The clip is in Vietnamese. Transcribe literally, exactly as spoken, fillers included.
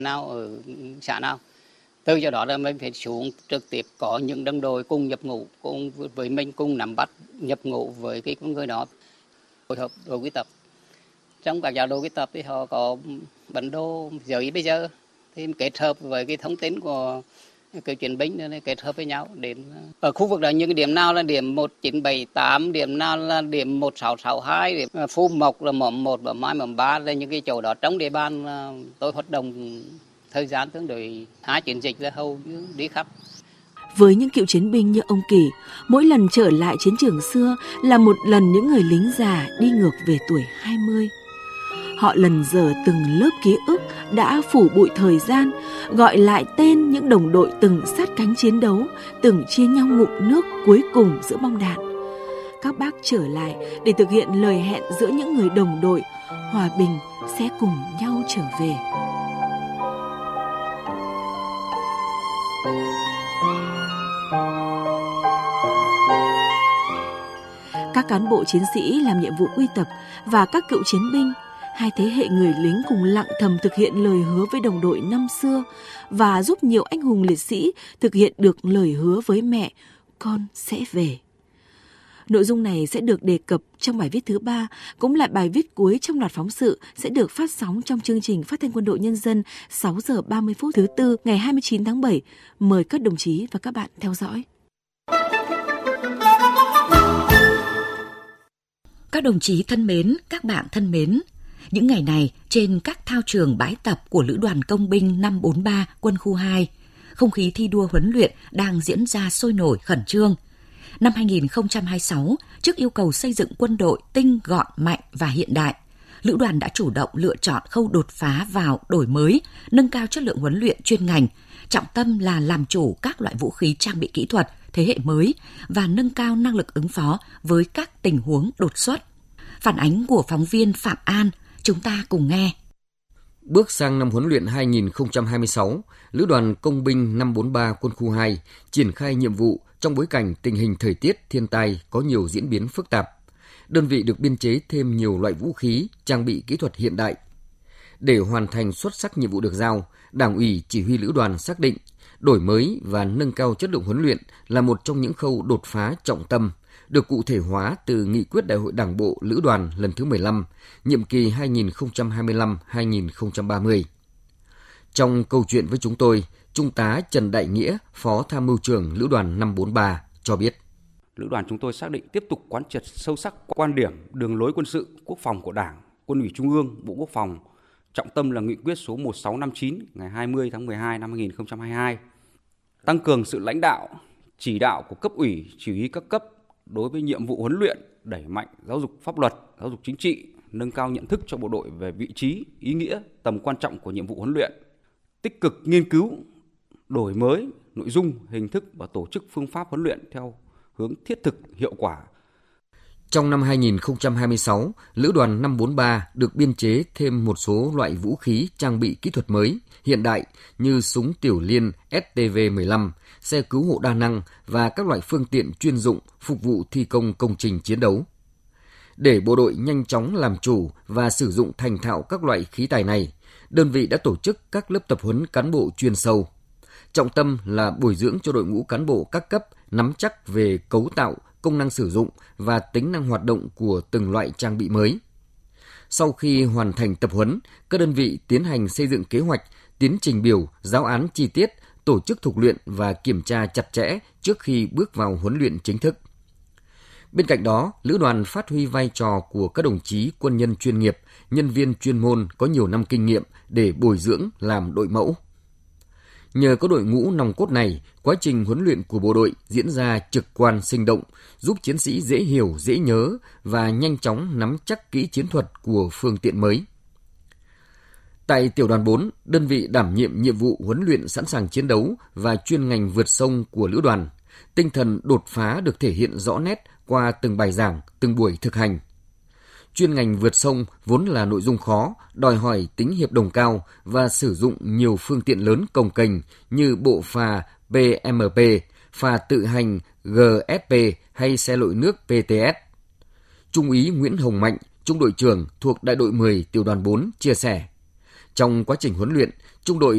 nào ở xã nào. Từ do đó là mình phải xuống trực tiếp có những đồng đội cùng nhập ngũ, cùng với mình cùng nắm bắt nhập ngũ với cái người đó, phối hợp đội quy tập. Trong các giáo đội quy tập thì họ có bản đồ giới bây giờ thì kết hợp với cái thông tin của cái chiến binh này kết hợp với nhau đến ở khu vực đó những cái điểm nào là điểm một chín bảy tám, điểm nào là điểm một sáu sáu hai, điểm Phú Mộc là mỏm một, Bẩm Mai mỏm ba là những cái chỗ đó trong địa bàn tôi hoạt động thời gian tương đối hai chiến dịch là hầu như đi khắp. Với những cựu chiến binh như ông Kỳ, mỗi lần trở lại chiến trường xưa là một lần những người lính già đi ngược về tuổi hai mươi. Họ lần dở từng lớp ký ức đã phủ bụi thời gian, gọi lại tên những đồng đội từng sát cánh chiến đấu, từng chia nhau ngụm nước cuối cùng giữa bom đạn. Các bác trở lại để thực hiện lời hẹn giữa những người đồng đội, hòa bình sẽ cùng nhau trở về. Các cán bộ chiến sĩ làm nhiệm vụ quy tập và các cựu chiến binh, hai thế hệ người lính cùng lặng thầm thực hiện lời hứa với đồng đội năm xưa và giúp nhiều anh hùng liệt sĩ thực hiện được lời hứa với mẹ, con sẽ về. Nội dung này sẽ được đề cập trong bài viết thứ ba, cũng là bài viết cuối trong loạt phóng sự sẽ được phát sóng trong chương trình Phát thanh Quân đội Nhân dân sáu giờ ba mươi phút thứ tư ngày hai mươi chín tháng bảy. Mời các đồng chí và các bạn theo dõi. Các đồng chí thân mến, các bạn thân mến, những ngày này trên các thao trường bãi tập của Lữ đoàn Công binh năm bốn ba Quân khu hai, không khí thi đua huấn luyện đang diễn ra sôi nổi khẩn trương. Năm hai nghìn không trăm hai mươi sáu, trước yêu cầu xây dựng quân đội tinh gọn, mạnh và hiện đại, Lữ đoàn đã chủ động lựa chọn khâu đột phá vào đổi mới, nâng cao chất lượng huấn luyện chuyên ngành, trọng tâm là làm chủ các loại vũ khí trang bị kỹ thuật thế hệ mới và nâng cao năng lực ứng phó với các tình huống đột xuất. Phản ánh của phóng viên Phạm An, chúng ta cùng nghe. Bước sang năm huấn luyện hai nghìn không trăm hai mươi sáu, Lữ đoàn Công binh năm bốn ba Quân khu hai triển khai nhiệm vụ trong bối cảnh tình hình thời tiết thiên tai có nhiều diễn biến phức tạp. Đơn vị được biên chế thêm nhiều loại vũ khí, trang bị kỹ thuật hiện đại. Để hoàn thành xuất sắc nhiệm vụ được giao, Đảng ủy Chỉ huy Lữ đoàn xác định đổi mới và nâng cao chất lượng huấn luyện là một trong những khâu đột phá trọng tâm, được cụ thể hóa từ Nghị quyết Đại hội Đảng bộ Lữ đoàn lần thứ mười lăm, nhiệm kỳ hai nghìn không trăm hai mươi lăm đến hai nghìn không trăm ba mươi. Trong câu chuyện với chúng tôi, Trung tá Trần Đại Nghĩa, Phó Tham mưu trưởng Lữ đoàn năm bốn ba cho biết. Lữ đoàn chúng tôi xác định tiếp tục quán triệt sâu sắc quan điểm, đường lối quân sự, quốc phòng của Đảng, Quân ủy Trung ương, Bộ Quốc phòng, trọng tâm là Nghị quyết số một sáu năm chín ngày hai mươi tháng mười hai năm hai nghìn không trăm hai mươi hai. Tăng cường sự lãnh đạo, chỉ đạo của cấp ủy, chỉ huy các cấp đối với nhiệm vụ huấn luyện, đẩy mạnh giáo dục pháp luật, giáo dục chính trị, nâng cao nhận thức cho bộ đội về vị trí, ý nghĩa, tầm quan trọng của nhiệm vụ huấn luyện, tích cực nghiên cứu, đổi mới nội dung, hình thức và tổ chức phương pháp huấn luyện theo hướng thiết thực, hiệu quả. Trong năm hai nghìn không trăm hai mươi sáu, Lữ đoàn năm bốn ba được biên chế thêm một số loại vũ khí trang bị kỹ thuật mới, hiện đại như súng tiểu liên S T V mười lăm, xe cứu hộ đa năng và các loại phương tiện chuyên dụng phục vụ thi công công trình chiến đấu. Để bộ đội nhanh chóng làm chủ và sử dụng thành thạo các loại khí tài này, đơn vị đã tổ chức các lớp tập huấn cán bộ chuyên sâu. Trọng tâm là bồi dưỡng cho đội ngũ cán bộ các cấp nắm chắc về cấu tạo, công năng sử dụng và tính năng hoạt động của từng loại trang bị mới. Sau khi hoàn thành tập huấn, các đơn vị tiến hành xây dựng kế hoạch, tiến trình biểu, giáo án chi tiết, tổ chức thực luyện và kiểm tra chặt chẽ trước khi bước vào huấn luyện chính thức. Bên cạnh đó, Lữ đoàn phát huy vai trò của các đồng chí quân nhân chuyên nghiệp, nhân viên chuyên môn có nhiều năm kinh nghiệm để bồi dưỡng làm đội mẫu. Nhờ có đội ngũ nòng cốt này, quá trình huấn luyện của bộ đội diễn ra trực quan sinh động, giúp chiến sĩ dễ hiểu, dễ nhớ và nhanh chóng nắm chắc kỹ chiến thuật của phương tiện mới. Tại tiểu đoàn bốn, đơn vị đảm nhiệm nhiệm vụ huấn luyện sẵn sàng chiến đấu và chuyên ngành vượt sông của Lữ đoàn. Tinh thần đột phá được thể hiện rõ nét qua từng bài giảng, từng buổi thực hành. Chuyên ngành vượt sông vốn là nội dung khó, đòi hỏi tính hiệp đồng cao và sử dụng nhiều phương tiện lớn cồng kềnh như bộ phà P M P, phà tự hành G S P hay xe lội nước P T S. Trung úy Nguyễn Hồng Mạnh, trung đội trưởng thuộc đại đội mười tiểu đoàn bốn chia sẻ. Trong quá trình huấn luyện, trung đội